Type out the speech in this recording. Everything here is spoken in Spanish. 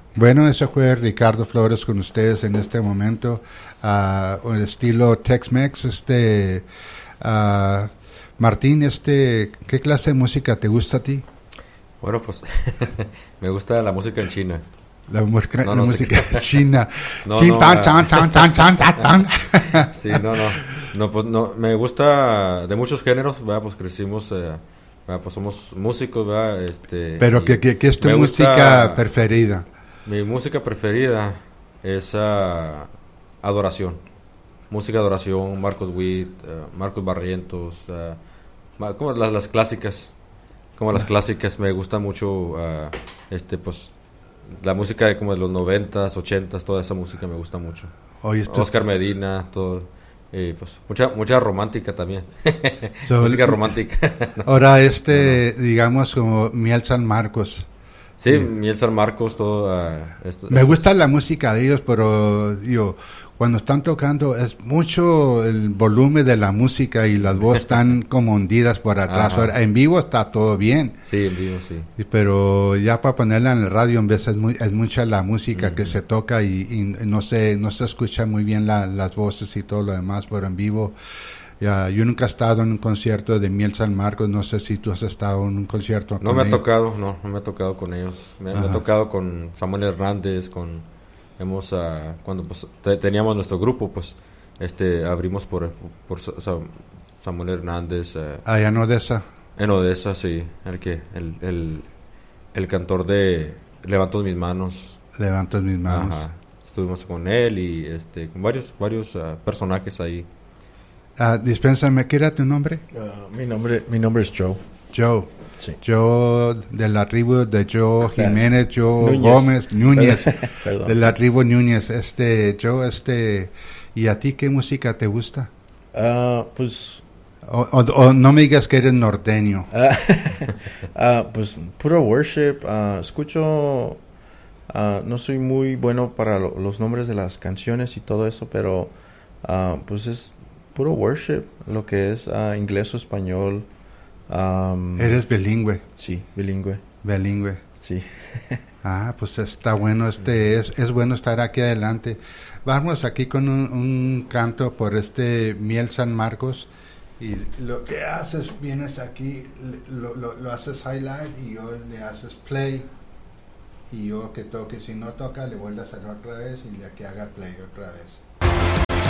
Bueno, eso fue Ricardo Flores con ustedes en este momento, el estilo Tex-Mex. Martín, ¿qué clase de música te gusta a ti? Bueno, pues me gusta la música en China. La música, No, la no sé música qué. china. No, Chin, no, tan, chan, chan, chan, chan, chan, tan. Sí, no, pues no, me gusta de muchos géneros, ¿verdad? Pues crecimos, ¿verdad? Pues somos músicos, ¿verdad? Pero, Y ¿qué es tu me música gusta, preferida? mi música preferida es adoración, música de adoración, Marcos Witt, Marcos Barrientos, como las clásicas, como las clásicas, me gusta mucho, pues la música como de los 90s, 80s, toda esa música me gusta mucho. Oye, Oscar Medina, todo. Pues mucha romántica también. So, Música romántica. No, ahora no. digamos como Miel San Marcos. Sí, Miel San Marcos, todo. Me gusta la música de ellos, pero cuando están tocando es mucho el volumen de la música y las voces están como hundidas por atrás. Ajá. Ahora, en vivo está todo bien, Sí, en vivo, sí. pero ya para ponerla en el radio en vez es mucha la música que Ujú. se toca y no se escucha muy bien las voces y todo lo demás, pero en vivo. Ya, yo nunca he estado en un concierto de Miel San Marcos, no sé si tú has estado en un concierto No con me ha ellos. tocado, no me ha tocado con ellos. Me ha tocado con Samuel Hernández, cuando pues teníamos nuestro grupo, pues abrimos por Samuel Hernández, Allá no de esa. en Odessa, sí, el cantor de Levanto mis manos. Levanto mis manos. Ajá. Estuvimos con él y con varios personajes ahí. Dispénsame, ¿qué era tu nombre? Mi nombre es Joe. Joe. Sí. Joe de la tribu de Joe Jiménez, Joe Núñez. Gómez, Núñez. Perdón. De la tribu Núñez. Joe, ¿y a ti qué música te gusta? Pues O no me digas que eres norteño. pues puro worship. Escucho. No soy muy bueno para los nombres de las canciones y todo eso, pero pues es puro worship, lo que es inglés o español. Eres bilingüe. Sí, bilingüe. Bilingüe. Sí. Pues está bueno, es bueno estar aquí adelante. Vamos aquí con un canto por Miel San Marcos. Y lo que haces, vienes aquí, lo haces highlight y yo le haces play. Y yo que toque, si no toca, le vuelves a hacer otra vez y le que haga play otra vez.